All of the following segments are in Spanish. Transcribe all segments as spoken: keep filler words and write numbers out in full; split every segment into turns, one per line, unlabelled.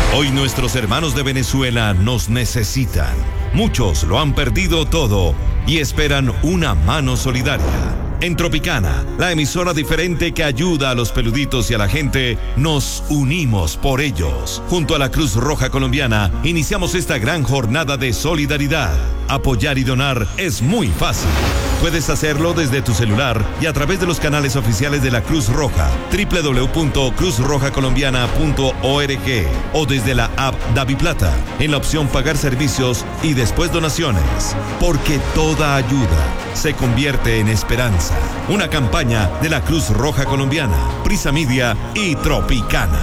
Hoy nuestros hermanos de Venezuela nos necesitan. Muchos lo han perdido todo y esperan una mano solidaria. En Tropicana, la emisora diferente que ayuda a los peluditos y a la gente, nos unimos por ellos. Junto a la Cruz Roja Colombiana, iniciamos esta gran jornada de solidaridad. Apoyar y donar es muy fácil. Puedes hacerlo desde tu celular y a través de los canales oficiales de la Cruz Roja, doble u doble u doble u punto cruz roja colombiana punto org, o desde la app DaviPlata, en la opción Pagar Servicios y después Donaciones. Porque toda ayuda se convierte en esperanza. Una campaña de la Cruz Roja Colombiana, Prisa Media y Tropicana.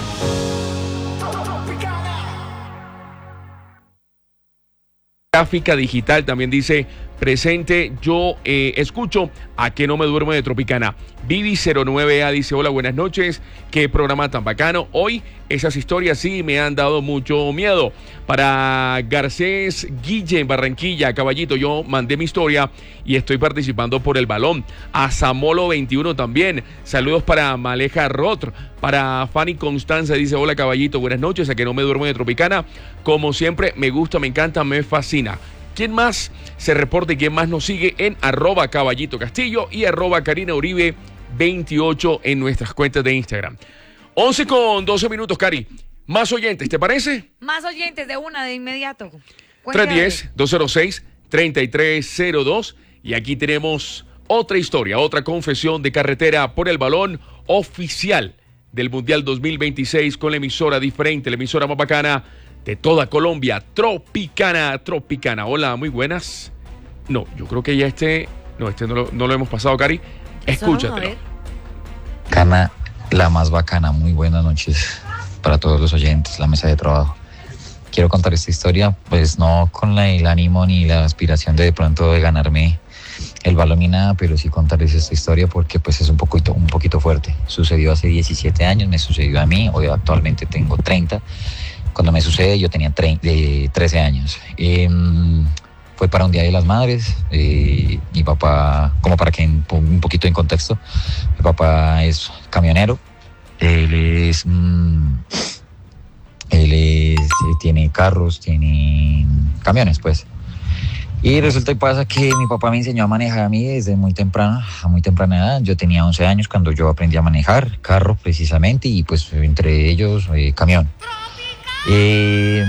Gráfica digital también dice presente, yo eh, escucho a que no me duermo de Tropicana. Vivi cero nueve A dice, hola, buenas noches, qué programa tan bacano. Hoy esas historias sí me han dado mucho miedo. Para Garcés Guille en Barranquilla, Caballito, yo mandé mi historia y estoy participando por el balón. A Zamolo veintiuno también, saludos para Maleja Rotr. Para Fanny Constanza dice, hola Caballito, buenas noches, a que no me duermo de Tropicana. Como siempre, me gusta, me encanta, me fascina. ¿Quién más se reporta y quién más nos sigue en arroba Caballito Castillo y arroba Karina Uribe veintiocho en nuestras cuentas de Instagram? once con doce minutos, Cari. Más oyentes, ¿te parece?
Más oyentes de una de inmediato.
tres uno cero, dos cero seis, tres tres cero dos. Y aquí tenemos otra historia, otra confesión de carretera por el balón oficial del Mundial dos mil veintiséis con la emisora diferente, la emisora más bacana de toda Colombia, Tropicana, Tropicana. Hola, muy buenas. No, yo creo que ya este, no, este no lo, no lo hemos pasado, Cari. Escúchatelo.
Cana, la más bacana, muy buenas noches para todos los oyentes, la mesa de trabajo. Quiero contar esta historia, pues no con la, el ánimo ni la aspiración de de pronto de ganarme el balón ni nada, pero sí contarles esta historia porque pues es un poquito, un poquito fuerte. Sucedió hace diecisiete años, me sucedió a mí, hoy actualmente tengo treinta. Cuando me sucede yo tenía trece años. Eh, fue para un Día de las Madres. Eh, mi papá, como para que en, un poquito en contexto, mi papá es camionero. Él es, mm, él es, tiene carros, tiene camiones, pues. Y resulta y pasa que mi papá me enseñó a manejar a mí desde muy temprana, a muy temprana edad. Yo tenía once años cuando yo aprendí a manejar carro precisamente y pues entre ellos eh, camión. Eh,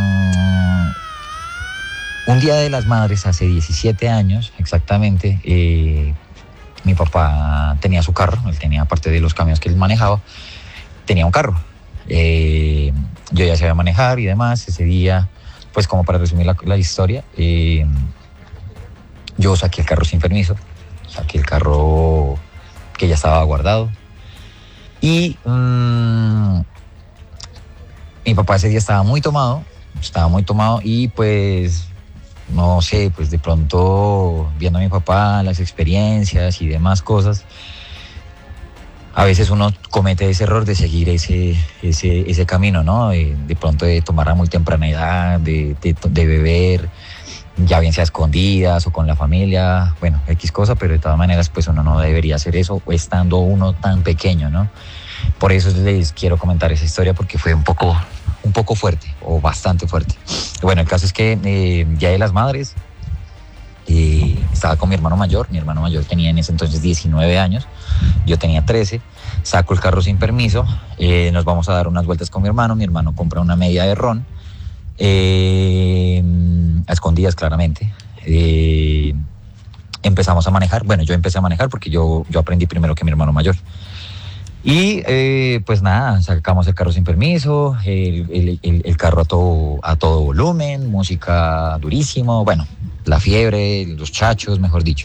un Día de las Madres hace diecisiete años exactamente, eh, mi papá tenía su carro, él tenía, aparte de los camiones que él manejaba, tenía un carro. Eh, yo ya sabía manejar y demás. Ese día, pues como para resumir la, la historia, eh, yo saqué el carro sin permiso, saqué el carro que ya estaba guardado y mmm, mi papá ese día estaba muy tomado, estaba muy tomado y pues, no sé, pues de pronto viendo a mi papá, las experiencias y demás cosas, a veces uno comete ese error de seguir ese, ese, ese camino, ¿no? De, de pronto de tomar a muy temprana edad, de, de, de beber, ya bien sea escondidas o con la familia, bueno, X cosa, pero de todas maneras pues uno no debería hacer eso estando uno tan pequeño, ¿no? Por eso les quiero comentar esa historia porque fue un poco, un poco fuerte o bastante fuerte. Bueno, el caso es que eh, Día de las Madres, eh, estaba con mi hermano mayor. Mi hermano mayor tenía en ese entonces diecinueve años, yo tenía trece. Saco el carro sin permiso, eh, nos vamos a dar unas vueltas con mi hermano. Mi hermano compra una media de ron, eh, a escondidas claramente. Eh, empezamos a manejar. Bueno, yo empecé a manejar porque yo, yo aprendí primero que mi hermano mayor. Y eh, pues nada, sacamos el carro sin permiso, el, el, el, el carro a todo, a todo volumen, música durísimo, bueno, la fiebre, los chachos, mejor dicho.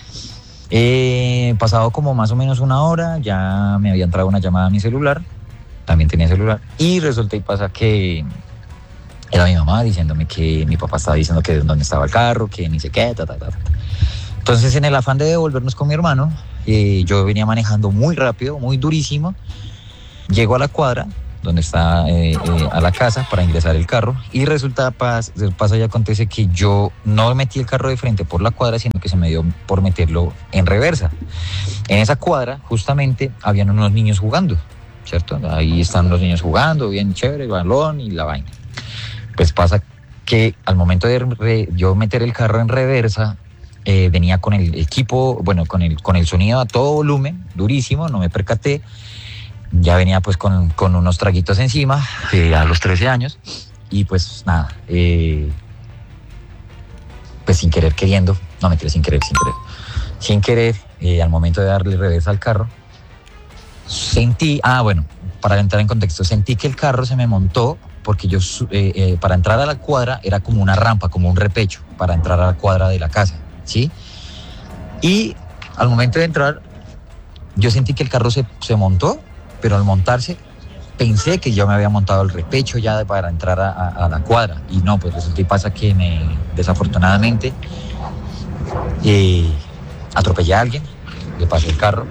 Eh, pasado como más o menos una hora, ya me había entrado una llamada a mi celular, también tenía celular, y resulta y pasa que era mi mamá diciéndome que mi papá estaba diciendo que dónde estaba el carro, que ni sé qué, ta, ta, ta, ta. Entonces, en el afán de devolvernos con mi hermano, eh, yo venía manejando muy rápido, muy durísimo. Llego a la cuadra, donde está eh, eh, a la casa, para ingresar el carro. Y resulta, pasa, pasa y acontece que yo no metí el carro de frente por la cuadra, sino que se me dio por meterlo en reversa. En esa cuadra, justamente, habían unos niños jugando. ¿cierto? Ahí están los niños jugando, bien chévere, el balón y la vaina. Pues pasa que al momento de re, yo meter el carro en reversa, eh, venía con el equipo, bueno, con el, con el sonido a todo volumen, durísimo, no me percaté. Ya venía pues con, con unos traguitos encima, eh, a los trece años, y pues nada, eh, pues sin querer queriendo, no mentira, sin querer, sin querer, sin querer, eh, al momento de darle reversa al carro, sentí, ah bueno, para entrar en contexto, sentí que el carro se me montó, porque yo, eh, eh, para entrar a la cuadra, era como una rampa, como un repecho, para entrar a la cuadra de la casa, ¿sí? Y al momento de entrar, yo sentí que el carro se, se montó, pero al montarse, pensé que yo me había montado el repecho ya para entrar a, a, a la cuadra. Y no, pues resulta y pasa que me, desafortunadamente, eh, atropellé a alguien, le pasé el carro,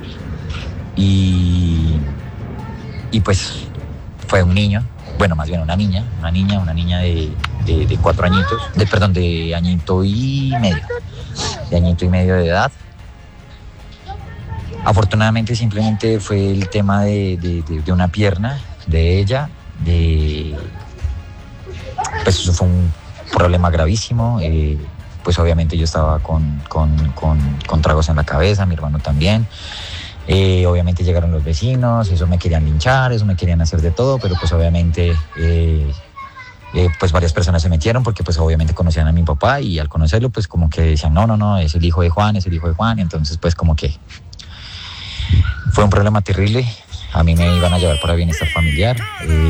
y, y pues fue un niño, bueno, más bien una niña, una niña, una niña de, de, de cuatro añitos, de, perdón, de añito y medio, de añito y medio de edad. Afortunadamente simplemente fue el tema de, de, de, de una pierna de ella, de, pues eso fue un problema gravísimo, eh, pues obviamente yo estaba con, con, con, con tragos en la cabeza, mi hermano también, eh, obviamente llegaron los vecinos, eso me querían linchar, eso me querían hacer de todo, pero pues obviamente eh, eh, pues varias personas se metieron porque pues obviamente conocían a mi papá y al conocerlo pues como que decían no, no, no, es el hijo de Juan, es el hijo de Juan, y entonces pues como que fue un problema terrible. A mí me iban a llevar para bienestar familiar.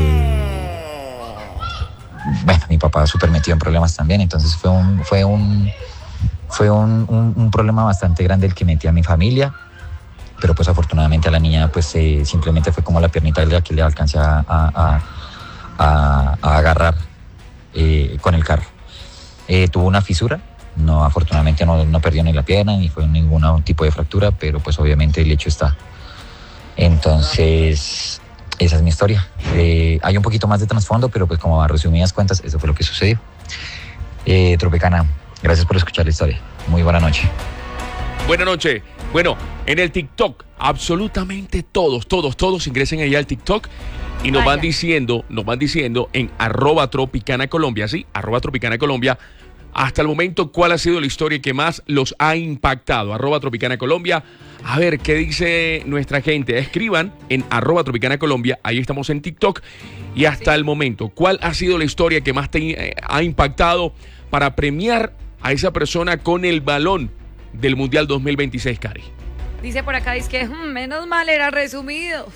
Eh, bueno, mi papá súper metido en problemas también, entonces fue un fue un fue un, un, un problema bastante grande el que metí a mi familia. Pero pues afortunadamente a la niña pues eh, simplemente fue como la piernita de la que le alcancé a, a, a, a agarrar eh, con el carro. Eh, tuvo una fisura. No, afortunadamente no, no perdió ni la pierna, ni fue ningún tipo de fractura, pero pues obviamente el hecho está. Entonces, esa es mi historia. Eh, hay un poquito más de trasfondo, pero pues como a resumidas cuentas, eso fue lo que sucedió. Eh, Tropicana, gracias por escuchar la historia. Muy buena noche.
Buenas noches. Bueno, en el TikTok, absolutamente todos, todos, todos ingresen allá al TikTok y nos Vaya. van diciendo, nos van diciendo en arroba Tropicana Colombia, ¿sí? Arroba Tropicana Colombia. Hasta el momento, ¿cuál ha sido la historia que más los ha impactado? Arroba Tropicana Colombia. A ver, ¿qué dice nuestra gente? Escriban en arroba Tropicana Colombia. Ahí estamos en TikTok. Y hasta el momento, ¿cuál ha sido la historia que más te ha impactado para premiar a esa persona con el balón del Mundial dos mil veintiséis, Cari?
Dice por acá, dice que mmm, menos mal era resumido.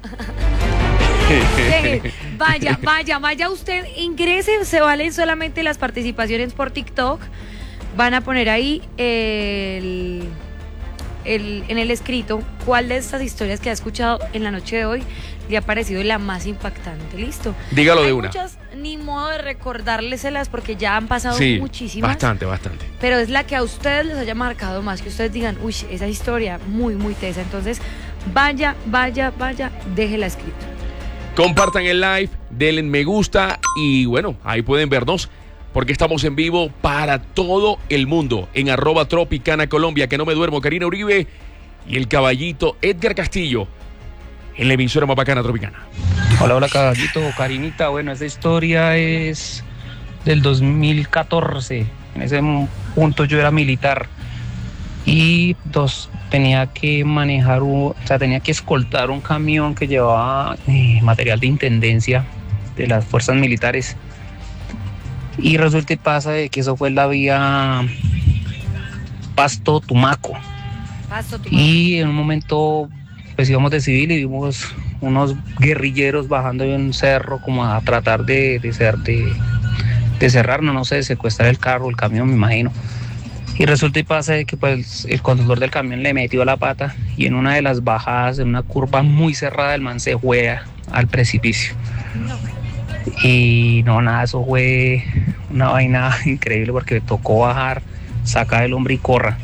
Sí, vaya, vaya, vaya usted, ingrese, se valen solamente las participaciones por TikTok. Van a poner ahí el, el, en el escrito cuál de estas historias que ha escuchado en la noche de hoy le ha parecido la más impactante. Listo.
Dígalo
Hay
de una.
Muchas, ni modo de recordárleselas porque ya han pasado
sí,
muchísimas.
Bastante, bastante.
Pero es la que a ustedes les haya marcado más, que ustedes digan, uy, esa historia muy, muy tesa. Entonces, vaya, vaya, vaya, déjela escrito.
Compartan el live, denle me gusta y bueno, ahí pueden vernos porque estamos en vivo para todo el mundo en arroba Tropicana Colombia, que no me duermo, Karina Uribe y el caballito Edgar Castillo en la emisora más bacana Tropicana.
Hola, hola caballito, Karinita. Bueno, esta historia es del dos mil catorce. En ese punto yo era militar y dos, tenía que manejar, o sea, tenía que escoltar un camión que llevaba eh, material de intendencia de las fuerzas militares. Y resulta y pasa de que eso fue la vía Pasto Tumaco.
Pasto Tumaco.
Y en un momento pues íbamos de civil y vimos unos guerrilleros bajando de un cerro como a tratar de, de, ser, de, de cerrarnos, no sé, de secuestrar el carro, el camión, me imagino. Y resulta y pasa de que pues el conductor del camión le metió la pata y en una de las bajadas, en una curva muy cerrada, el man se fue al precipicio. No. Y no, nada, eso fue una vaina increíble porque tocó bajar, sacar el hombre y corra.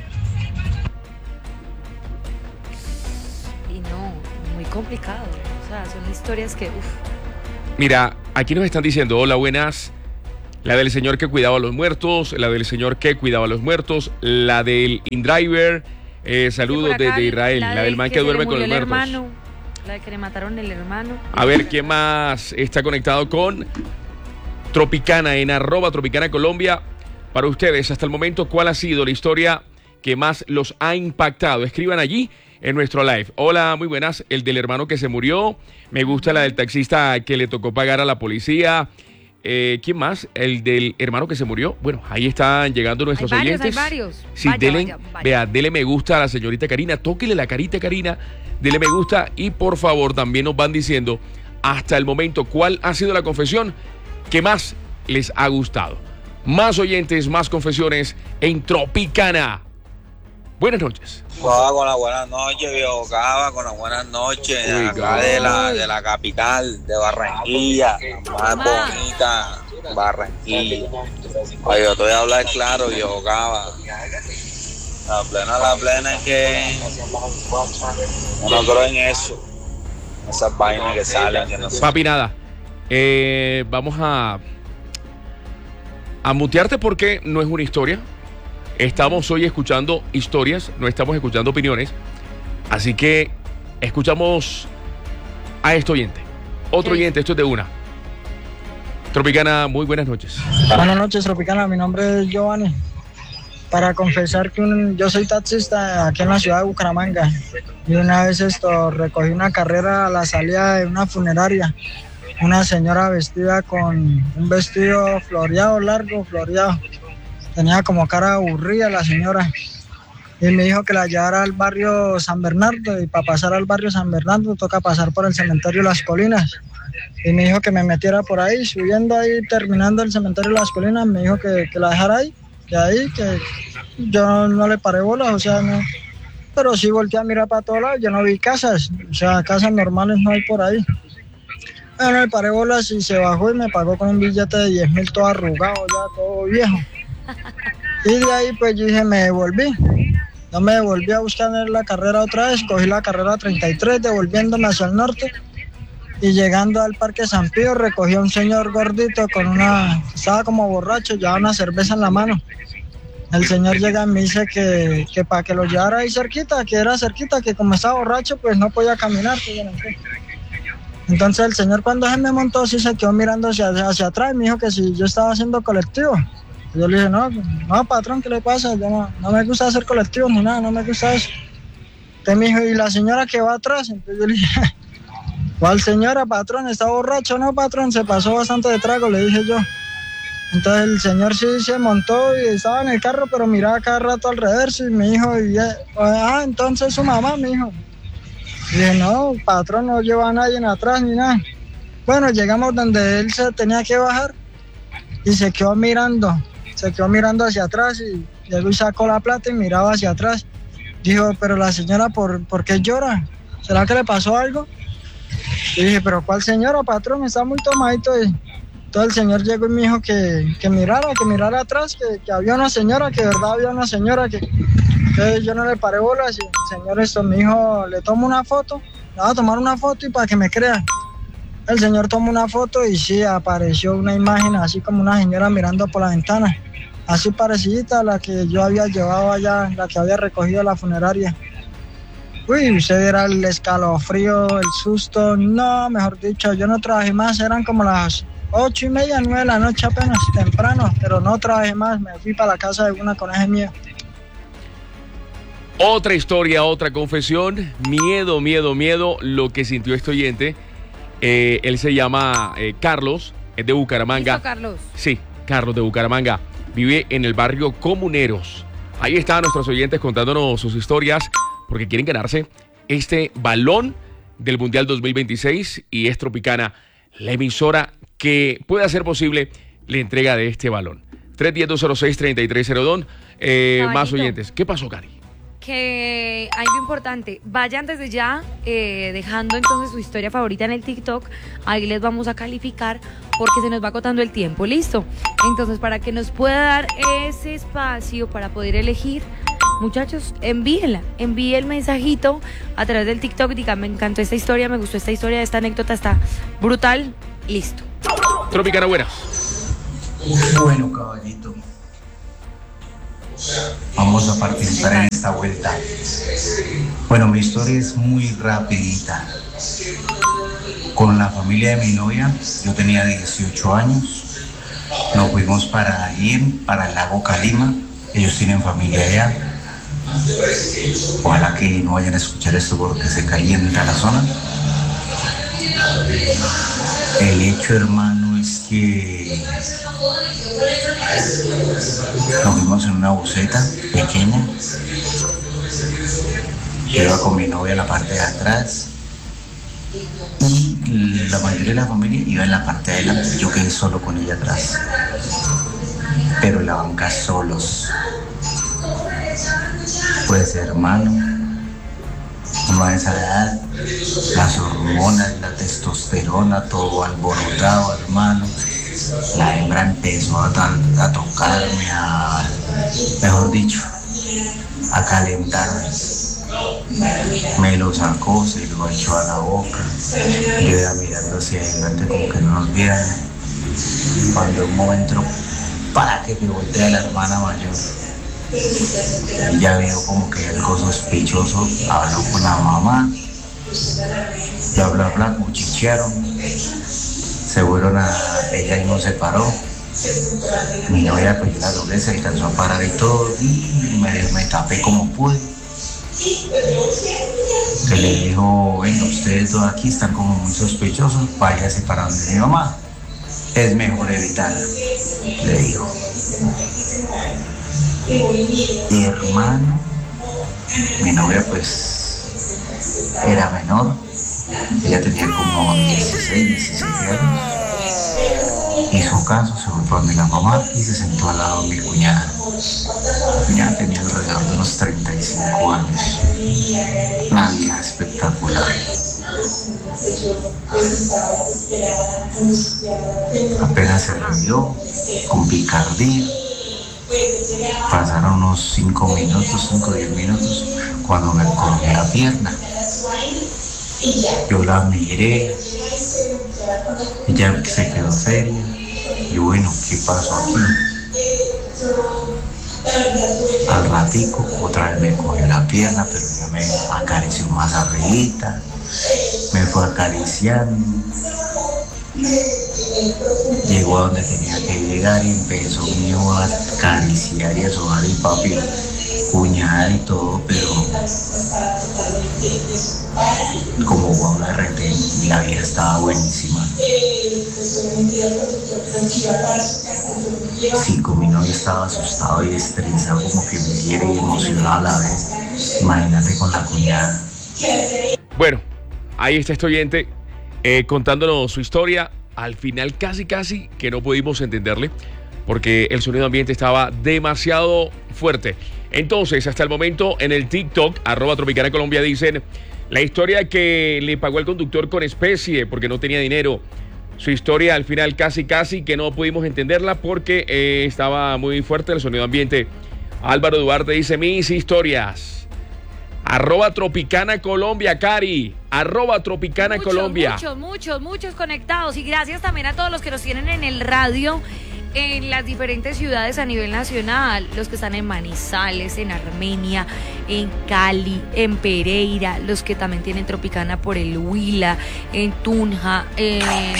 Y no, muy complicado. O sea, son historias que, uff.
Mira, aquí nos están diciendo, hola, buenas. La del señor que cuidaba a los muertos, la del señor que cuidaba a los muertos, la del InDriver, eh, saludos desde Israel, la, la del man que, que duerme con los muertos. Hermano.
La de que le mataron el hermano.
A ver, ¿quién más está conectado con Tropicana en arroba Tropicana Colombia? Para ustedes, hasta el momento, ¿cuál ha sido la historia que más los ha impactado? Escriban allí en nuestro live. Hola, muy buenas. El del hermano que se murió. Me gusta la del taxista que le tocó pagar a la policía. Eh, ¿Quién más? El del hermano que se murió. Bueno, ahí están llegando nuestros
hay varios,
oyentes.
Hay varios.
Sí,
vaya,
dele,
vaya, vaya.
Vea, dele me gusta a la señorita Karina. Tóquele la carita, Karina. Dele me gusta y por favor también nos van diciendo hasta el momento cuál ha sido la confesión que más les ha gustado. Más oyentes, más confesiones en Tropicana. Buenas noches.
Cava con las buenas noches, viejo Cava, con las buenas noches.
Uy,
Acá de la, de la capital, de Barranquilla, más bonita, Barranquilla. Oye, yo te voy a hablar claro, viejo Cava. La plena, la plena es que yo no creo en eso. Esas vainas que salen, que no sé.
Papi, nada. Eh, vamos a, a mutearte porque no es una historia. Estamos hoy escuchando historias, no estamos escuchando opiniones. Así que escuchamos a este oyente. Otro
Sí.
oyente, esto es de una. Tropicana, muy buenas noches.
Buenas noches, Tropicana. Mi nombre es Giovanni. Para confesar que un- yo soy taxista aquí en la ciudad de Bucaramanga. Y una vez esto recogí una carrera a la salida de una funeraria. Una señora vestida con un vestido floreado, largo, floreado. Tenía como cara aburrida la señora. Y me dijo que la llevara al barrio San Bernardo. Y para pasar al barrio San Bernardo toca pasar por el cementerio Las Colinas. Y me dijo que me metiera por ahí, subiendo ahí, terminando el cementerio Las Colinas. Me dijo que, que la dejara ahí, que ahí, que yo no le paré bolas, o sea, no. Pero sí volteé a mirar para todos lados, yo no vi casas, o sea, casas normales no hay por ahí. Bueno, le paré bolas y se bajó y me pagó con un billete de diez mil todo arrugado, ya todo viejo. Y de ahí pues yo dije, me devolví. No me devolví a buscar la carrera otra vez, cogí la carrera treinta y tres, devolviéndome hacia el norte. Y llegando al Parque San Pío, recogí a un señor gordito con una... Estaba como borracho, llevaba una cerveza en la mano. El señor llega y me dice que, que para que lo llevara ahí cerquita, que era cerquita, que como estaba borracho, pues no podía caminar. Que yo no sé. Entonces el señor cuando se me montó, sí se quedó mirando hacia, hacia atrás y me dijo que si yo estaba haciendo colectivo. Yo le dije, no, no, patrón, ¿qué le pasa? Yo no, no me gusta hacer colectivos ni nada, no me gusta eso. Entonces me dijo, ¿y la señora que va atrás? Entonces yo le dije, ¿cuál señora, patrón? ¿Está borracho? No, patrón, se pasó bastante de trago, le dije yo. Entonces el señor sí se montó y estaba en el carro, pero miraba cada rato alrededor y me dijo, y, ah, entonces su mamá, me dijo. Y dije, no, patrón, no lleva a nadie atrás ni nada. Bueno, llegamos donde él se tenía que bajar y se quedó mirando, se quedó mirando hacia atrás y llegó y sacó la plata y miraba hacia atrás. Dijo, pero la señora, ¿por, ¿por qué llora? ¿Será que le pasó algo? Y dije, pero ¿cuál señora, patrón? Está muy tomadito. Y entonces el señor llegó y me dijo que, que mirara, que mirara atrás, que, que había una señora, que de verdad había una señora, que, que yo no le paré bolas. Y el señor esto me dijo, le tomo una foto, le voy a tomar una foto y para que me crea. El señor tomó una foto y sí, apareció una imagen así como una señora mirando por la ventana, así parecida a la que yo había llevado allá, la que había recogido a la funeraria. Uy, usted era el escalofrío, el susto, no, mejor dicho, yo no trabajé más, eran como las ocho y media, nueve de la noche apenas, temprano, pero no trabajé más, me fui para la casa de una coneja mía.
Otra historia, otra confesión. Miedo, miedo, miedo. Lo que sintió este oyente. Eh, él se llama eh, Carlos, es de Bucaramanga.
¿Listo, Carlos?
Sí, Carlos de Bucaramanga. Vive en el barrio Comuneros. Ahí están nuestros oyentes contándonos sus historias porque quieren ganarse este balón del Mundial dos mil veintiséis y es Tropicana, la emisora que puede hacer posible la entrega de este balón. tres uno cero, dos cero seis, tres tres cero dos. Eh, más
Caballito.
oyentes. ¿Qué pasó, Cari?
Que hay algo importante, vayan desde ya eh, dejando entonces su historia favorita en el TikTok, ahí les vamos a calificar porque se nos va agotando el tiempo, ¿listo? Entonces para que nos pueda dar ese espacio para poder elegir, muchachos, envíenla, envíe el mensajito a través del TikTok, diga, me encantó esta historia, me gustó esta historia, esta anécdota está brutal, listo.
Tropicana, buenas.
Bueno, caballito. vamos a participar en esta vuelta. Bueno, mi historia es muy rapidita. Con la familia de mi novia, yo tenía dieciocho años, nos fuimos para ir para el lago Calima, ellos tienen familia allá. Ojalá que no vayan a escuchar esto porque se calienta la zona. El hecho, hermano, es que nos fuimos en una buseta pequeña. Yo iba con mi novia en la parte de atrás y la mayoría de la familia iba en la parte de adelante. Yo quedé solo con ella atrás, pero en la banca solos. Pues, hermano, uno a esa edad, las hormonas, la testosterona, todo alborotado, hermano. La hembra empezó a, a tocarme, a, mejor dicho, a calentarme. Me lo sacó, se lo echó a la boca. Yo iba mirando hacia adelante como que no nos vieran. Cuando un momento, para que me voltea la hermana mayor. Y ya veo como que algo sospechoso, habló con la mamá, bla bla bla, cuchichearon, se fueron a, ella y no se paró. Mi novia pues la doble se alcanzó a parar y todo, y me, me tapé como pude. Que le dijo, venga, ustedes dos aquí están como muy sospechosos, váyase para donde mi mamá, es mejor evitarla, le dijo. Mi hermano, mi novia pues era menor, ella tenía como dieciséis, diecisiete años, hizo caso, se fue para donde la mamá y se sentó al lado de mi cuñada. Mi cuñada tenía alrededor de unos treinta y cinco años, una vieja espectacular. Apenas se reunió con picardía. Pasaron unos cinco minutos, cinco o diez minutos, cuando me corté la pierna. Yo la miré, ella se quedó seria. Y bueno, ¿qué pasó aquí? Al ratico, otra vez me cogió la pierna, pero ya me acarició más arribita, me fue acariciando. Llegó a donde tenía que llegar y empezó mío a acariciar y a sobar el papi, cuñada y todo, pero como Juan R T, la vieja estaba buenísima. Sí, con mi novia estaba asustado y estresado, como que me quiere y emocionado a la vez. Imagínate con la cuñada.
Bueno, ahí está este oyente eh, contándonos su historia. Al final casi casi que no pudimos entenderle porque el sonido ambiente estaba demasiado fuerte. Entonces, hasta el momento en el TikTok, arroba Tropicana Colombia, dicen la historia que le pagó el conductor con especie porque no tenía dinero. Su historia al final casi casi que no pudimos entenderla porque eh, estaba muy fuerte el sonido ambiente. Álvaro Duarte dice mis historias. Arroba Tropicana Colombia, Cari. Arroba Tropicana
muchos,
Colombia.
Muchos, muchos, muchos conectados. Y gracias también a todos los que nos tienen en el radio en las diferentes ciudades a nivel nacional. Los que están en Manizales, en Armenia, en Cali, en Pereira. Los que también tienen Tropicana por el Huila, en Tunja, en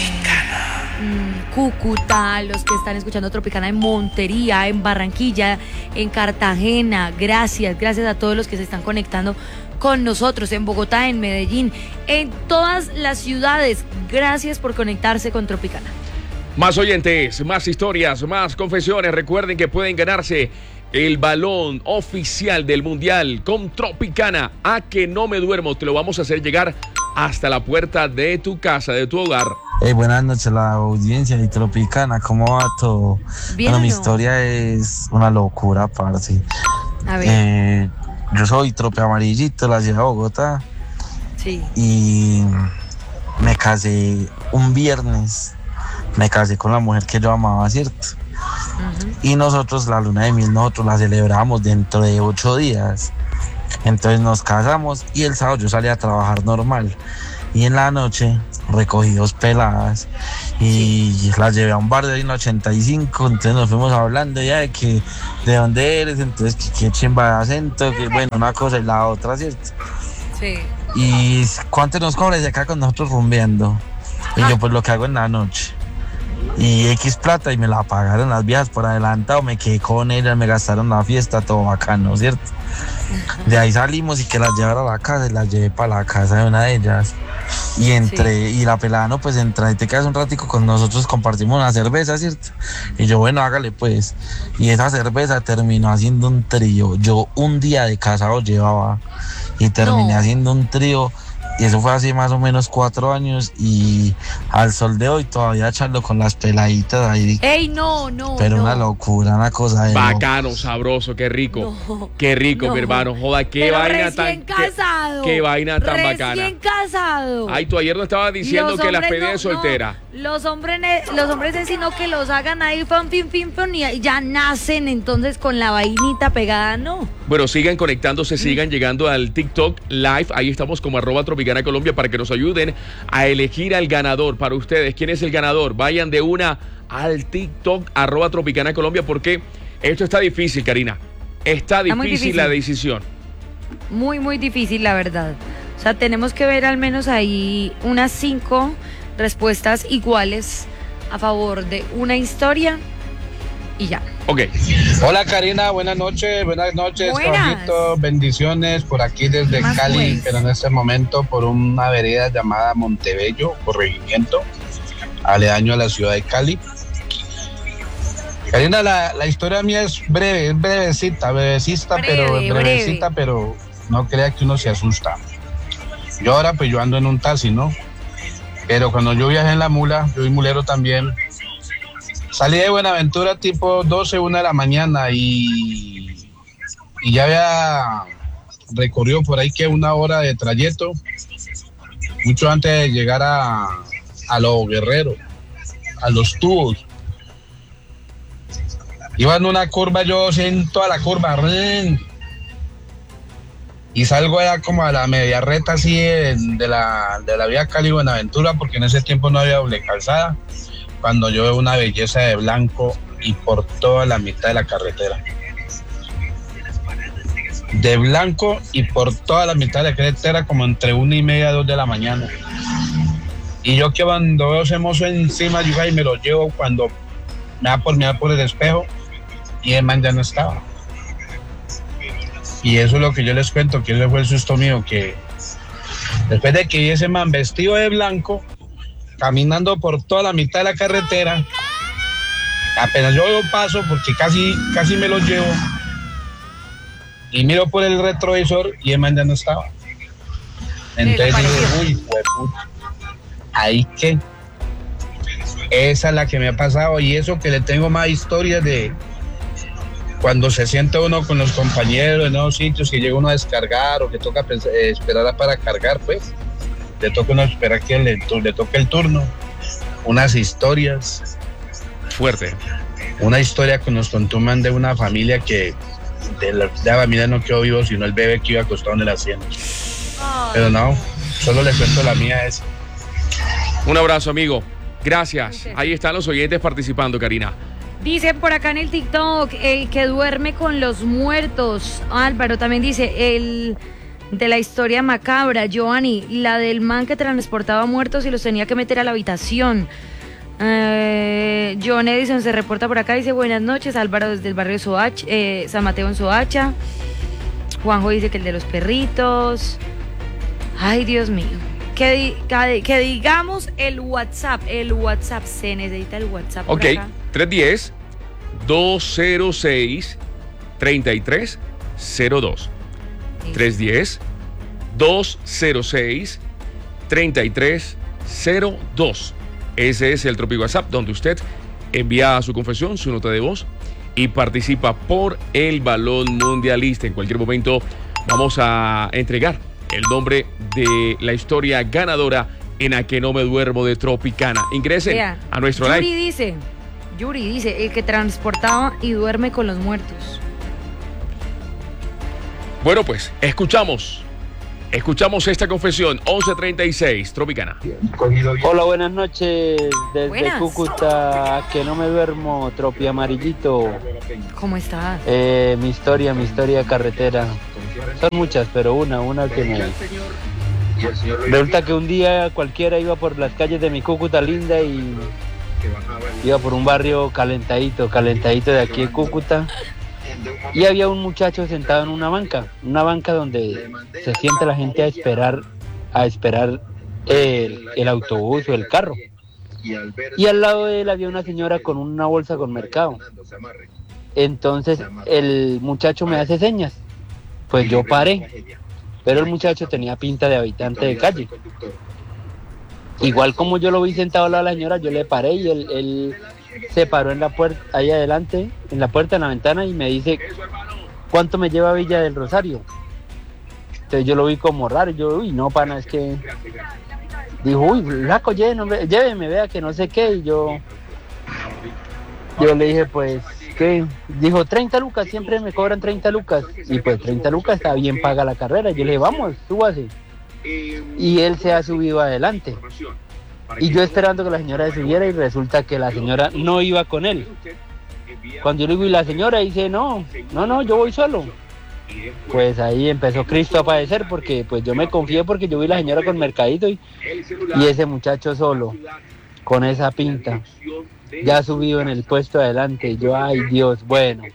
Cúcuta, los que están escuchando Tropicana en Montería, en Barranquilla, en Cartagena. Gracias, gracias a todos los que se están conectando con nosotros en Bogotá, en Medellín, en todas las ciudades. Gracias por conectarse con Tropicana.
Más oyentes, más historias, más confesiones. Recuerden que pueden ganarse el balón oficial del Mundial con Tropicana. A que no me duermo, te lo vamos a hacer llegar hasta la puerta de tu casa, de tu hogar.
Hey, buenas noches a la audiencia de Tropicana, ¿cómo va todo?
Bien,
bueno, mi
no?
historia es una locura, parce.
A ver.
Eh, yo soy trope amarillito de la ciudad de Bogotá.
Sí.
Y me casé un viernes, me casé con la mujer que yo amaba, ¿cierto? Uh-huh. Y nosotros la luna de miel, nosotros la celebramos dentro de ocho días. Entonces nos casamos y el sábado yo salí a trabajar normal. Y en la noche recogí dos peladas y las llevé a un bar de ahí en ochenta y cinco, entonces nos fuimos hablando ya de que de dónde eres, entonces que qué chimba de acento, que bueno, una cosa y la otra, ¿cierto?
Sí.
Y cuánto nos cobras de acá con nosotros rumbeando. Y yo pues lo que hago en la noche. Y X plata y me la pagaron las viejas por adelantado, me quedé con ellas, me gastaron la fiesta, todo bacano, ¿cierto? De ahí salimos y que las llevara a la casa y las llevé para la casa de una de ellas. Y entre, sí. Y la pelada, no, pues entra y te quedas un ratico con nosotros, compartimos una cerveza, ¿cierto? Y yo, bueno, hágale pues. Y esa cerveza terminó haciendo un trío. Yo un día de casado llevaba y terminé no. haciendo un trío. Y eso fue hace más o menos cuatro años y al sol de hoy todavía charlo con las peladitas ahí.
¡Ey, no, no!
Pero
no.
una locura, una cosa de
bacano, loco. Sabroso, qué rico. No, qué rico, no. mi hermano. Joda, qué
Pero
vaina
recién
tan...
casado.
Qué, qué vaina tan
recién
bacana.
Recién casado.
Ay, tú ayer no estabas diciendo los que las pedías de soltera.
No, los hombres los hombres en sí no que los hagan ahí, pam, pim, pim, pim, y ya nacen entonces con la vainita pegada, ¿no?
Bueno, sigan conectándose, sigan llegando al TikTok Live. Ahí estamos como arroba Tropicana Colombia para que nos ayuden a elegir al ganador para ustedes. ¿Quién es el ganador? Vayan de una al TikTok arroba Tropicana Colombia porque esto está difícil, Karina. Está difícil, está difícil la decisión.
Muy, muy difícil, la verdad. O sea, tenemos que ver al menos ahí unas cinco respuestas iguales a favor de una historia y ya.
Ok.
Hola Karina, buenas noches, buenas noches,
buenas.
Bendiciones por aquí desde Más Cali, pues. Pero en este momento por una vereda llamada Montebello, corregimiento, aledaño a la ciudad de Cali. Karina, la, la historia mía es breve, es brevecita, brevecita, breve, pero brevecita, breve. Pero no crea que uno se asusta. Yo ahora pues yo ando en un taxi, ¿no? Pero cuando yo viajé en la mula, yo soy mulero también. Salí de Buenaventura tipo doce, una de la mañana y, y ya había recorrido por ahí que una hora de trayecto, mucho antes de llegar a, a Los Guerreros, a Los Tubos. Iba en una curva, yo en toda la curva, y salgo allá como a la media reta así de, de, la, de la vía Cali-Buenaventura, porque en ese tiempo no había doble calzada. Cuando yo veo una belleza de blanco y por toda la mitad de la carretera. De blanco y por toda la mitad de la carretera, como entre una y media, dos de la mañana. Y yo que cuando veo ese mozo encima, yo ahí me lo llevo cuando me da por mirar por el espejo y el man ya no estaba. Y eso es lo que yo les cuento, que ese fue el susto mío, que después de que vi ese man vestido de blanco, caminando por toda la mitad de la carretera, apenas yo veo paso porque casi, casi me lo llevo y miro por el retrovisor y el man ya no estaba. Entonces digo, uy, puta, ahí que esa es la que me ha pasado y eso que le tengo más historias de cuando se siente uno con los compañeros en esos sitios que llega uno a descargar o que toca pensar, eh, esperar para cargar, pues le toca uno esperar que le, le toque el turno, unas historias.
Fuerte.
Una historia que nos contó un man de una familia que de la, de la familia no quedó vivo, sino el bebé que iba acostado en el asiento. Oh. Pero no, solo le cuento la mía esa.
Un abrazo, amigo. Gracias. Ahí están los oyentes participando, Karina.
Dice por acá en el TikTok, el que duerme con los muertos. Álvaro también dice, el... de la historia macabra, Giovanni, la del man que transportaba muertos y los tenía que meter a la habitación. Eh, John Edison se reporta por acá, dice buenas noches, Álvaro desde el barrio Soacha, eh, San Mateo en Soacha. Juanjo dice que el de los perritos. Ay, Dios mío. Que, di, que, que digamos el WhatsApp, el WhatsApp, se necesita el WhatsApp.
Ok, tres uno cero, dos cero seis, tres tres cero dos. tres uno cero, dos cero seis, tres tres cero dos. Ese es el Tropic WhatsApp donde usted envía su confesión, su nota de voz y participa por el balón mundialista. En cualquier momento vamos a entregar el nombre de la historia ganadora en A Que No Me Duermo de Tropicana. Ingresen Vea, a nuestro
Yuri
live.
Dice, Yuri dice, el que transportaba y duerme con los muertos.
Bueno, pues, escuchamos Escuchamos esta confesión, once treinta y seis, Tropicana.
Hola, buenas noches. Desde
Buenas.
Cúcuta, que no me duermo, Tropi Amarillito.
¿Cómo estás?
Eh, mi historia, mi historia de carretera. Son muchas, pero una, una que me... Resulta que un día cualquiera iba por las calles de mi Cúcuta linda y iba por un barrio calentadito, calentadito de aquí de Cúcuta. Y había un muchacho sentado en una banca, una banca donde se siente la gente a esperar, a esperar el, el autobús o el carro. Y al lado de él había una señora con una bolsa con mercado. Entonces el muchacho me hace señas, pues yo paré, pero el muchacho tenía pinta de habitante de calle. Igual como yo lo vi sentado al lado de la señora, yo le paré y él, él se paró en la puerta, ahí adelante, en la puerta, en la ventana, y me dice, ¿cuánto me lleva a Villa del Rosario? Entonces yo lo vi como raro, yo, uy, no, pana, es que... Dijo, uy, flaco, lléveme, lléveme, vea que no sé qué, y yo... Yo le dije, pues, ¿qué? Dijo, treinta lucas, siempre me cobran treinta lucas, y pues treinta lucas está bien paga la carrera, yo le dije, vamos, súbase. Y él se ha subido adelante. Y yo esperando que la señora se subiera y resulta que la señora no iba con él. Cuando yo le digo, y la señora dice, no, no, no, yo voy solo. Pues ahí empezó Cristo a padecer porque pues yo me confié porque yo vi a la señora con mercadito y, y ese muchacho solo, con esa pinta, ya subido en el puesto de adelante. Y yo, ay Dios, bueno.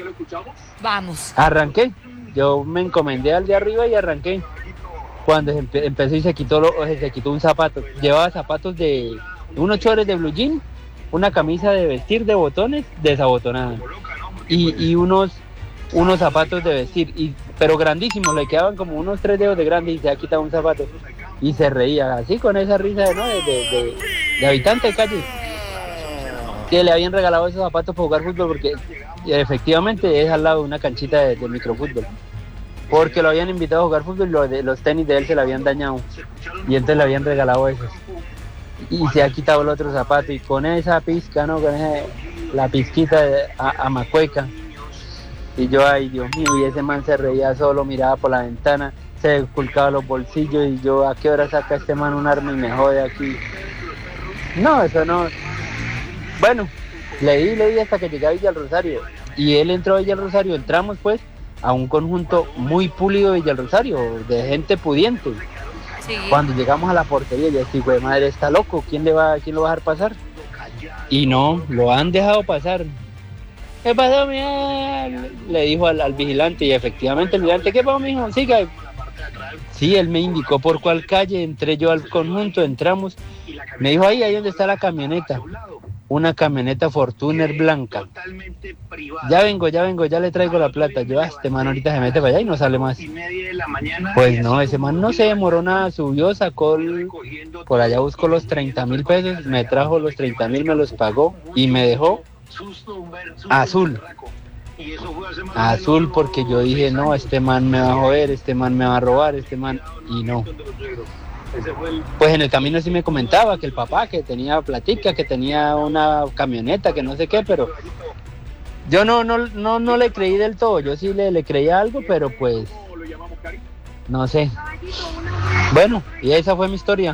Vamos.
Arranqué, yo me encomendé al de arriba y arranqué. Cuando empe- empezó y se quitó, lo, se quitó un zapato, llevaba zapatos de unos chores de blue jean, una camisa de vestir de botones desabotonada y, y unos unos zapatos de vestir, y, pero grandísimos, le quedaban como unos tres dedos de grande y se ha quitado un zapato y se reía así con esa risa, ¿no? de, de, de, de habitante de calle, que le habían regalado esos zapatos para jugar fútbol porque efectivamente es al lado de una canchita de, de microfútbol. Porque lo habían invitado a jugar fútbol y los, de, los tenis de él se le habían dañado. Y entonces le habían regalado esos. Y se ha quitado el otro zapato. Y con esa pizca, ¿no? Con esa, la pizquita de, a, a Macueca. Y yo, ay Dios mío, y ese man se reía solo, miraba por la ventana, se esculcaba los bolsillos. Y yo, ¿a qué hora saca este man un arma y me jode aquí? No, eso no. Bueno, leí, leí hasta que llegué a Villa del Rosario. Y él entró a Villa del Rosario, entramos pues a un conjunto muy pulido de Villa del Rosario, de gente pudiente.
Sí.
Cuando llegamos a la portería, yo dije, güey, madre, está loco, ¿quién le va, quién lo va a dejar pasar? Y no, lo han dejado pasar. ¿Qué pasó, mía? Le dijo al, al vigilante, y efectivamente el vigilante, ¿qué pasó, mijo? Siga. Sí, él me indicó por cuál calle, entré yo al conjunto, entramos, me dijo, ahí, ahí donde está la camioneta. Una camioneta Fortuner blanca. Ya vengo, ya vengo, ya le traigo la plata. Yo, ah, este man ahorita se mete para allá y no sale más. Pues no, ese man no se demoró nada, subió, sacó, el, por allá buscó los treinta mil pesos, me trajo los treinta mil, me los pagó y me dejó azul. Azul porque yo dije, no, este man me va a joder, este man me va a robar, este man, y no. Pues en el camino sí me comentaba que el papá, que tenía platica, que tenía una camioneta, que no sé qué, pero yo no no no no le creí del todo. Yo sí le, le creía algo, pero pues no sé. Bueno, y esa fue mi historia.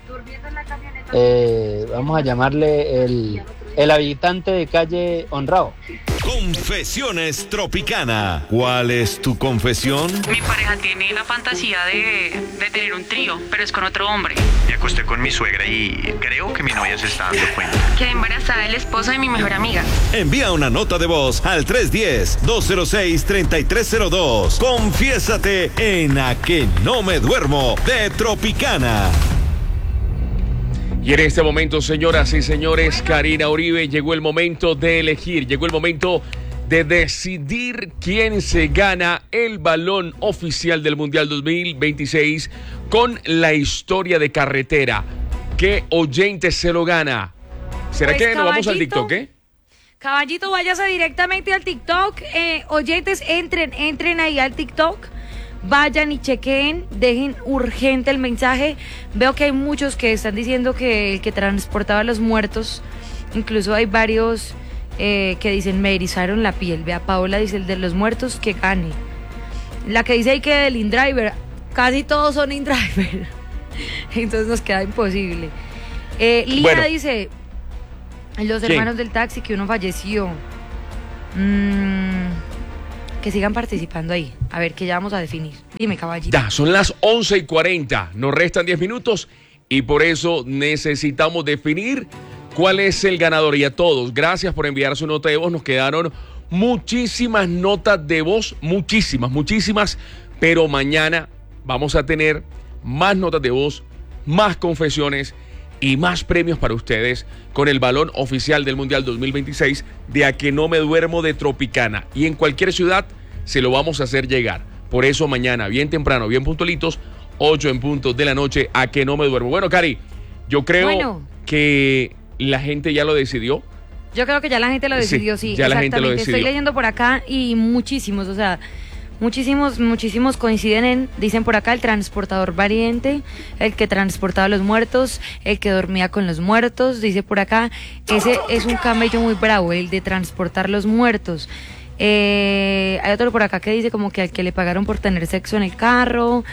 Eh, vamos a llamarle el, el habitante de calle honrado.
Confesiones Tropicana. ¿Cuál es tu confesión?
Mi pareja tiene la fantasía de, de tener un trío, pero es con otro hombre.
Me acosté con mi suegra y creo que mi novia se está dando cuenta.
Quedé embarazada del esposo de mi mejor amiga.
Envía una nota de voz al tres uno cero, dos cero seis, tres tres cero dos. Confiésate en A Que No Me Duermo de Tropicana.
Y en este momento, señoras y señores, Karina Uribe, llegó el momento de elegir, llegó el momento de decidir quién se gana el balón oficial del Mundial dos mil veintiséis con la historia de carretera. ¿Qué oyente se lo gana? ¿Será
Pues,
que nos vamos al
Caballito,
TikTok, eh?
Caballito, váyase directamente al TikTok. Eh, oyentes, entren, entren ahí al TikTok. Vayan y chequen, dejen urgente el mensaje. Veo que hay muchos que están diciendo que el que transportaba a los muertos, incluso hay varios eh, que dicen, me erizaron la piel. Vea, Paola dice, el de los muertos, que gane. La que dice ahí que el InDriver, casi todos son InDriver. Entonces nos queda imposible. Eh, Lina
Bueno.
dice, los
¿Quién?
hermanos del taxi que uno falleció. Mm, que sigan participando ahí. A ver, que ya vamos a definir. Dime, caballito.
Ya, son las once y cuarenta. Nos restan diez minutos y por eso necesitamos definir cuál es el ganador. Y a todos, gracias por enviar su nota de voz. Nos quedaron muchísimas notas de voz, muchísimas, muchísimas. Pero mañana vamos a tener más notas de voz, más confesiones y más premios para ustedes con el balón oficial del Mundial dos mil veintiséis de A Que No Me Duermo de Tropicana. Y en cualquier ciudad se lo vamos a hacer llegar. Por eso mañana, bien temprano, bien puntualitos, ocho en punto de la noche, A Que No Me Duermo. Bueno, Cari, yo creo
Bueno.
que la gente ya lo decidió.
Yo creo que ya la gente lo decidió, sí.
Sí, ya la gente lo
exactamente. Estoy
decidió.
leyendo por acá y muchísimos, o sea, muchísimos, muchísimos coinciden en, dicen por acá, el transportador valiente, el que transportaba a los muertos, el que dormía con los muertos, dice por acá, ese es un camello muy bravo, el de transportar los muertos. Eh, hay otro por acá que dice como que al que le pagaron por tener sexo en el carro.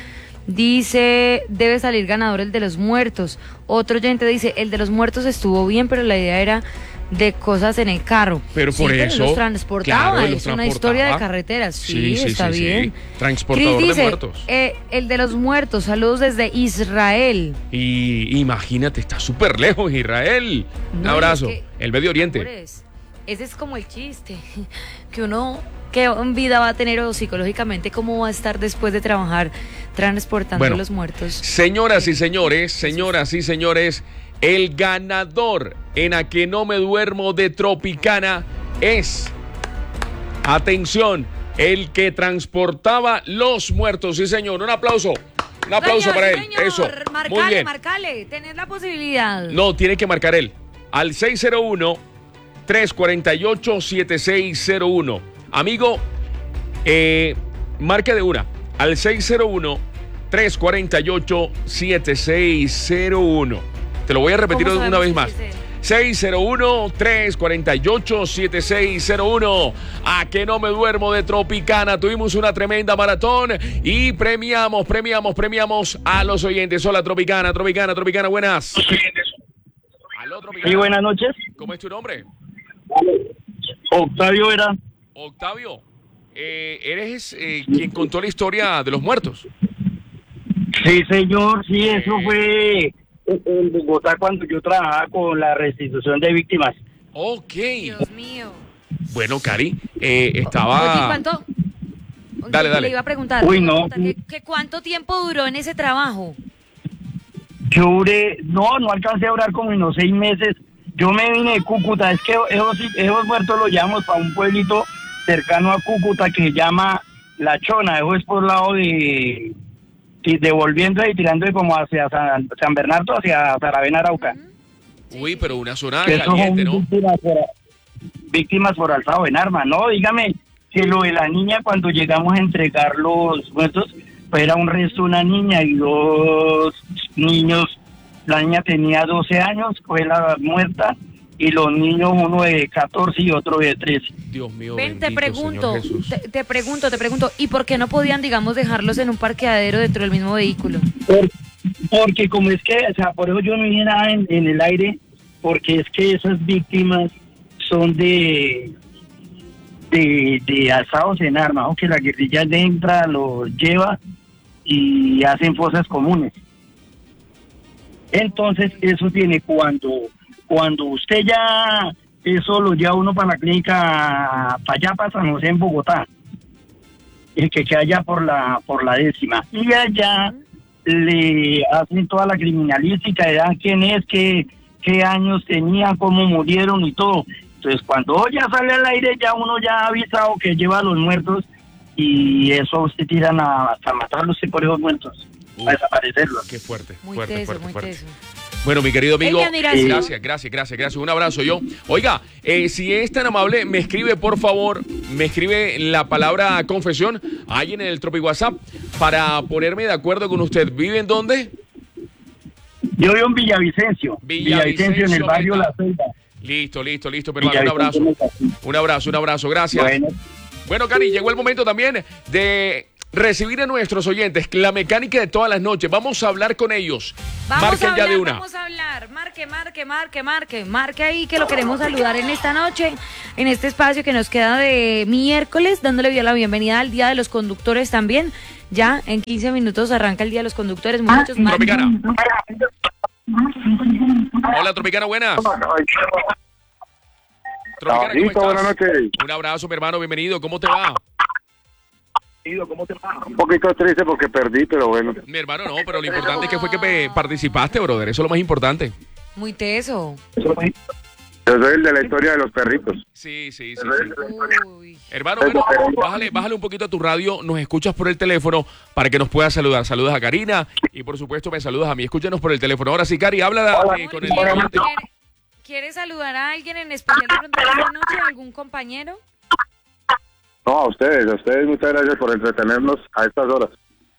Dice, debe salir ganador el de los muertos. Otro oyente dice, el de los muertos estuvo bien, pero la idea era de cosas en el carro.
Pero por
Sí,
eso,
los transportaba,
claro, él
es
los
una historia de
transportaba.
carreteras. Sí,
Sí, sí,
está
sí, sí.
bien.
Transportador
Cris
de
dice,
muertos.
eh, el de los muertos, saludos desde Israel.
Y imagínate, está súper lejos Israel. Un
No,
abrazo.
es que-
El Medio Oriente.
Pobres. Ese es como el chiste, que uno, que en vida va a tener o psicológicamente cómo va a estar después de trabajar transportando
Bueno,
los muertos.
Señoras y señores, señoras y señores, el ganador en A Que No Me Duermo de Tropicana es, atención, el que transportaba los muertos. Sí, señor, un aplauso. Un aplauso
Señor,
para él.
señor,
Eso.
Marcale,
Muy bien.
marcale, tenés la posibilidad.
No, tiene que marcar él. Al seis cero uno, tres cuatro ocho, siete seis cero uno. Amigo, eh, marque de una. Al seis cero uno, tres cuatro ocho, siete seis cero uno. Te lo voy a repetir
¿Cómo
una
sabemos
vez
que
más.
es él?
seis cero uno, tres cuatro ocho, siete seis cero uno. A Que No Me Duermo de Tropicana. Tuvimos una tremenda maratón y premiamos, premiamos, premiamos a los oyentes. Hola, Tropicana, Tropicana, Tropicana, buenas. Aló, Tropicana.
Sí, buenas noches.
¿Cómo es tu nombre?
Octavio era.
Octavio, eh, eres eh, quien contó la historia de los muertos.
Sí, señor, sí, eso fue en Bogotá cuando yo trabajaba con la restitución de víctimas.
Ok.
Dios mío.
Bueno, Cari, eh,
Oye,
estaba...
¿cuánto?
Dale,
Le
dale.
iba a preguntar.
Uy,
le iba a
no.
preguntar que- que ¿Cuánto tiempo duró en ese trabajo?
Yo duré, no, no alcancé a durar como unos seis meses. Yo me vine de Cúcuta, es que esos, esos muertos los llevamos para un pueblito cercano a Cúcuta que se llama La Chona, eso es por el lado de, de devolviendo y tirando como hacia San, San Bernardo, hacia Saravena, Arauca.
Uy, pero una zona
Que esos
caliente,
son
¿no?
víctimas por, víctimas por alzado en armas, ¿no? Dígame que lo de la niña cuando llegamos a entregar los muertos, pues era un resto de una niña y dos niños. La niña tenía doce años, fue la muerta, y los niños, uno de catorce y otro de trece.
Dios mío,
Ven, te
bendito
pregunto,
Señor Jesús.
te, te pregunto, te pregunto, ¿y por qué no podían, digamos, dejarlos en un parqueadero dentro del mismo vehículo?
Por- porque como es que, o sea, por eso yo no vi nada en, en el aire, porque es que esas víctimas son de de, de alzados en armas, o que la guerrilla entra, los lleva y hacen fosas comunes. Entonces eso tiene cuando cuando usted ya eso lo lleva uno para la clínica para allá, para San José en Bogotá, el que queda allá por la por la décima, y allá le hacen toda la criminalística, le dan quién es, qué, qué años tenían, cómo murieron y todo. Entonces cuando ya sale al aire, ya uno ya ha avisado que lleva a los muertos, y eso a usted tiran a, hasta matarlos y por esos muertos, a desaparecerlos.
Qué fuerte,
Muy
fuerte,
teso,
fuerte,
muy
fuerte.
teso.
Bueno, mi querido amigo,
Es mi admiración.
gracias, gracias, gracias, gracias. Un abrazo yo. Oiga, eh, si es tan amable, me escribe, por favor, me escribe la palabra confesión ahí en el Tropi WhatsApp para ponerme de acuerdo con usted. ¿Vive en dónde?
Yo vivo en Villavicencio, Villavicencio, en el barrio
Meta.
La Ceiba.
Listo, listo, listo, pero un abrazo.
Villavicencio, Meta.
Un abrazo, un abrazo, gracias.
Bueno.
Bueno, Cari, llegó el momento también de recibir a nuestros oyentes, la mecánica de todas las noches. Vamos a hablar con ellos.
Vamos
Marquen
a hablar,
ya de una.
Vamos a hablar. Marque, marque, marque, marque. Marque ahí que lo queremos saludar en esta noche, en este espacio que nos queda de miércoles, dándole la bienvenida al Día de los Conductores también. Ya en quince minutos arranca el Día de los Conductores. Muchachos,
Tropicana. Hola, Tropicana, buenas. Tropicana, ¿cómo estás?
Buenas noches.
Un abrazo, mi hermano, bienvenido. ¿Cómo te va?
¿Cómo te va? Un poquito triste porque perdí, pero bueno.
Mi hermano, no, pero lo importante es que fue que pe- participaste, brother. Eso es lo más importante.
muy teso.
Yo soy el de la historia de los perritos.
Sí, sí, sí. sí. Hermano, bueno, bájale, bájale un poquito a tu radio. Nos escuchas por el teléfono para que nos puedas saludar. Saludas a Karina y, por supuesto, me saludas a mí. Escúchanos por el teléfono. Ahora sí, Cari, habla eh, con el...
¿Quiere, ¿Quiere saludar a alguien en especial de pronto esta noche? ¿Algún compañero?
No, a ustedes, a ustedes muchas gracias por entretenernos a estas horas.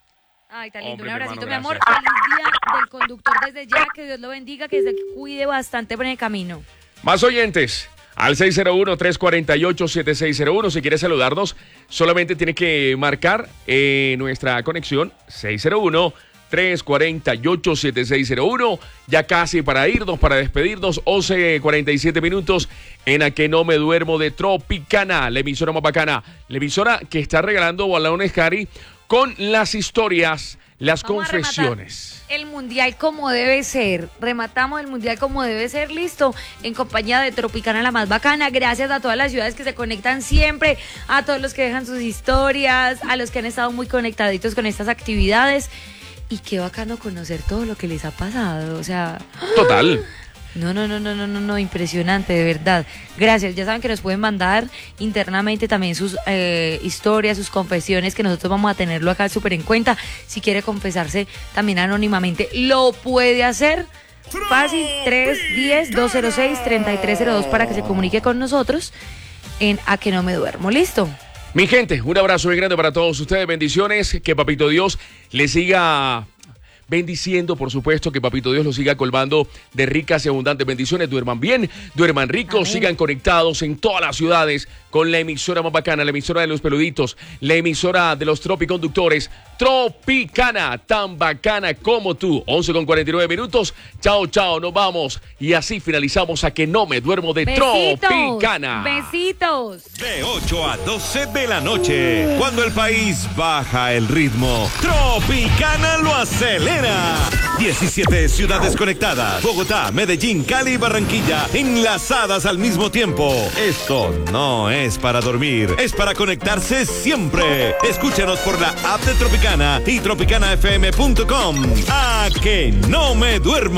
Ay, tan lindo.
Hombre,
Un abracito, mi,
mi hermano,
amor. Feliz día del conductor desde ya. Que Dios lo bendiga, que se cuide bastante por el camino.
Más oyentes. Al seis cero uno, tres cuatro ocho, siete seis cero uno. Si quieres saludarnos, solamente tienes que marcar eh, nuestra conexión seis cero uno, tres cuatro ocho, siete seis cero uno. Ya casi para irnos, para despedirnos, once cuarenta y siete minutos en A Que No Me Duermo de Tropicana, la emisora más bacana, la emisora que está regalando balones, Cari, con las historias, las
Vamos
confesiones.
El mundial como debe ser. Rematamos el mundial como debe ser. Listo. En compañía de Tropicana, la más bacana. Gracias a todas las ciudades que se conectan siempre. A todos los que dejan sus historias. A los que han estado muy conectaditos con estas actividades. Y qué bacano conocer todo lo que les ha pasado. O sea.
Total.
No, no, no, no, no, no, no, impresionante, de verdad. Gracias, ya saben que nos pueden mandar internamente también sus eh, historias, sus confesiones, que nosotros vamos a tenerlo acá súper en cuenta. Si quiere confesarse también anónimamente, lo puede hacer. Fácil, tres uno cero, dos cero seis, tres tres cero dos para que se comunique con nosotros en A Que No Me Duermo. ¿Listo?
Mi gente, un abrazo muy grande para todos ustedes. Bendiciones, que Papito Dios les siga bendiciendo, por supuesto, que Papito Dios los siga colmando de ricas y abundantes bendiciones. Duerman bien, duerman ricos, Amén. Sigan conectados en todas las ciudades con la emisora más bacana, la emisora de los peluditos, la emisora de los tropiconductores, Tropicana, tan bacana como tú. once con cuarenta y nueve minutos. Chao, chao, nos vamos. Y así finalizamos A Que No Me Duermo de Besitos, Tropicana.
Besitos.
De ocho a doce de la noche, cuando el país baja el ritmo, Tropicana lo acelera. diecisiete ciudades conectadas. Bogotá, Medellín, Cali y Barranquilla enlazadas al mismo tiempo. Esto no es para dormir, es para conectarse siempre. Escúchanos por la app de Tropicana y tropicana f m punto com. A Que No Me Duermo.